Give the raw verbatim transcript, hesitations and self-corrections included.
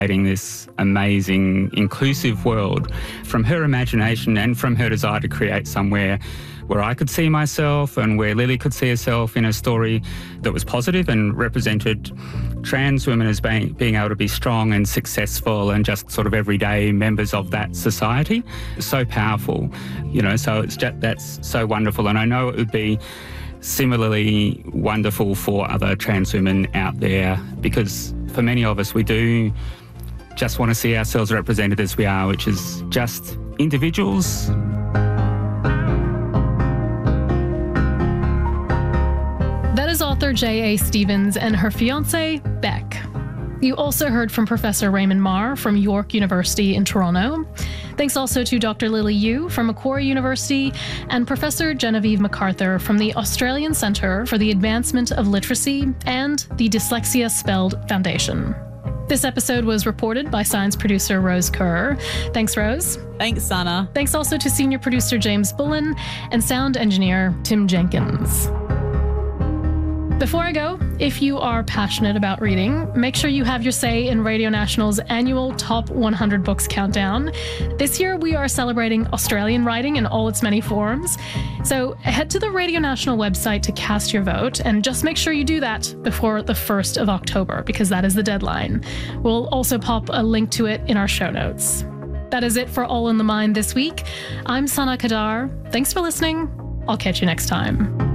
creating this amazing, inclusive world from her imagination and from her desire to create somewhere where I could see myself and where Lily could see herself in a story that was positive and represented trans women as being, being able to be strong and successful and just sort of everyday members of that society. So powerful, you know, so it's just, that's so wonderful. And I know it would be similarly wonderful for other trans women out there, because for many of us, we do just want to see ourselves represented as we are, which is just individuals. That is author J A. Stevens and her fiancé, Beck. You also heard from Professor Raymond Marr from York University in Toronto. Thanks also to Doctor Lily Yu from Macquarie University and Professor Genevieve MacArthur from the Australian Centre for the Advancement of Literacy and the Dyslexia Spelled Foundation. This episode was reported by science producer Rose Kerr. Thanks, Rose. Thanks, Sana. Thanks also to senior producer James Bullen and sound engineer Tim Jenkins. Before I go, if you are passionate about reading, make sure you have your say in Radio National's annual Top one hundred Books Countdown. This year, we are celebrating Australian writing in all its many forms. So head to the Radio National website to cast your vote, and just make sure you do that before the first of October, because that is the deadline. We'll also pop a link to it in our show notes. That is it for All in the Mind this week. I'm Sana Kadar. Thanks for listening. I'll catch you next time.